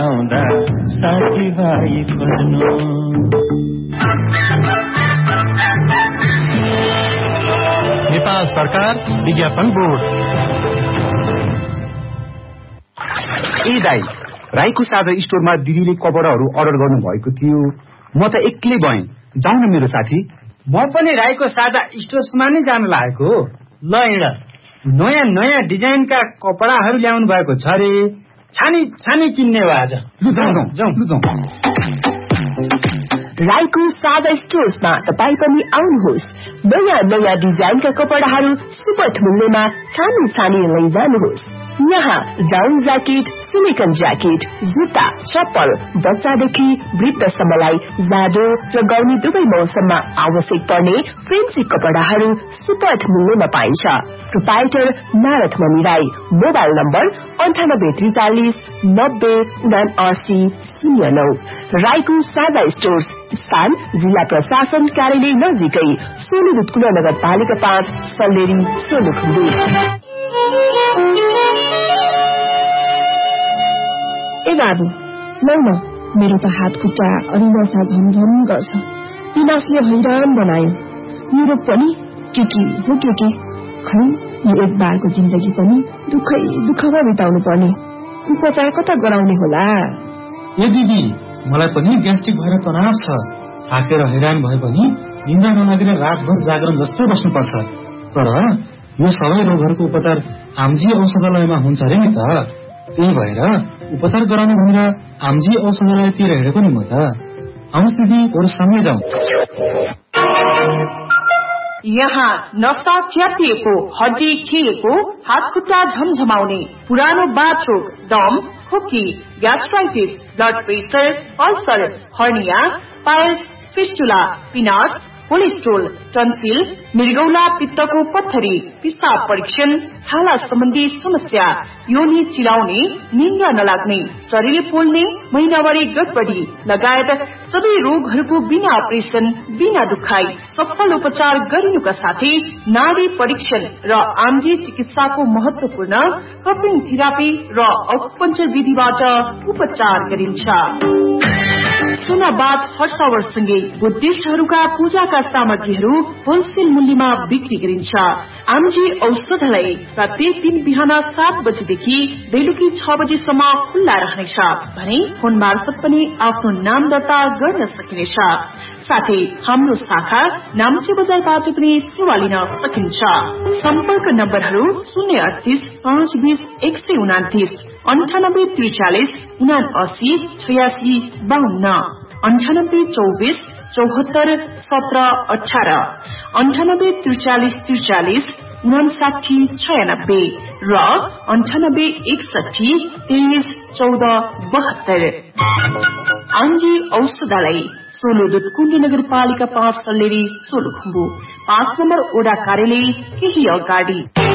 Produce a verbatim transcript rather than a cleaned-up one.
आउँदा साथीभाइ खोज्नु। नेपाल सरकार विज्ञापन बोर्ड। ए दाइ, राईको साझा स्टोरमा दिदीले कपडाहरू अर्डर गर्नु भएको थियो। म त एक्लै भएँ, जाउँ न मेरो साथी। म पनि राईको साझा स्टोरमा नै जान लागेको। ल हिँड, नयाँ नयाँ डिजाइनका कपडाहरू ल्याउनु भएको छ रे। छानी छानी किन्ने हो आज। लु जाउँ जाउँ लु जाउँ। राईको साझा स्टोर्समा तपाईँ पनि आउनुहोस्। नयाँ नयाँ डिजाइनका कपडाहरू सुपथ मूल्यमा छानी छानी लैजानुहोस्। यहाँ डाउन ज्याकेट, सिलिकन ज्याकेट, जुत्ता, चप्पल, बच्चादेखि वृद्धसम्मलाई जाडो र गर्मी दुवै मौसममा आवश्यक पर्ने फेन्सी कपडाहरू सुपथ मूल्यमा पाइन्छ। प्रोपाइटर नारद मणि राई। मोबाइल नम्बर अन्ठानब्बे त्रिचालिस नब्बे उनासी शून्य नौ। राईको साझा स्टोर्स, स्थान जिल्ला प्रशासन कार्यालय नजिकै, सोलु रुटकुला नगरपालिका पाँच, सल्लेरी, सोलुखुम्बु। ए बाबु, लौ न, मेरो त हात खुट्टा अनि नसा झमझम गर्छ। पिनासले हैरान बनायो। मेरो पनि के के हो के के खै, यो एक बारको जिन्दगी पनि दुःखै दुःखमा बिताउनु पर्ने। उपचार कता गराउने होला? ए दिदी, मलाई पनि ग्यास्ट्रिक भएर तनाव छ। थाकेर हैरान भए पनि निन्द्रा नलागेर रातभर जागरण जस्तो बस्नुपर्छ। तर यो सबै रोगहरूको उपचार आमजी औषधालयमा हुन्छ अरे नि त। त्यही भएर उपचार गराउनु भनेर आमजी औषधालयतिर हिँडेको नि म त। आउनुहोस् दिदी, बरु सँगै जाउँ। यहाँ नसा च्यापिएको, हड्डी खिएको, हात खुट्टा झमझमाउने, पुरानो बाथरोग, दम, खोकी, gastritis, blood pressure, ulcer, hernia, piles, fistula, पिनास, cholesterol, tonsil, मृगौला पित्तको पत्थरी, पिसाब परीक्षण, छाला सम्बन्धी समस्या, योनि चिलाउने, निन्द्रा नलाग्ने, शरीर पोल्ने, महिनावारी गडबडी लगायत सबै रोगहरूको बिना अपरेसन, बिना दुखाई सफल उपचार गरिनुका साथै नाडी परीक्षण र आमजी चिकित्साको महत्वपूर्ण कपिङ थेरापी र अकुपञ्चर विधिबाट उपचार गरिन्छ। सुनाबाद हर्षवर्षसँगै बुद्धिस्टहरूका पूजाका सामग्रीहरू होलसेल मूल्यमा बिक्री गरिन्छ। आमजी औषधालय प्रत्येक दिन बिहान सात बजेदेखि बेलुकी छ बजेसम्म खुल्ला रहनेछ भने फोन मार्फत पनि आफ्नो नाम दर्ता गर्न सकिनेछ। साथै हाम्रो शाखा नाम्चे बजारबाट पनि सेवा लिन सकिन्छ। सम्पर्क नम्बरहरू शून्य अडतिस पाँच बीस एक सय उनातिस, अन्ठानब्बे त्रिचालिस उनासी छयासी बाहन्न, अन्ठानब्बे चौबिस चौहत्तर सत्र अठार, अन्ठानब्बे त्रिचालिस त्रिचालिस उनासाठी छयानब्बे र अन्ठानब्बे एकसठी तेइस चौध बहत्तर। आमजी औषधालय, सोलु दुधकुण्ड नगरपालिका पाँच, सल्लेरी, सोलुखुम्बु। पाँच नम्बर ओडा कार्यालय केही अगाडि।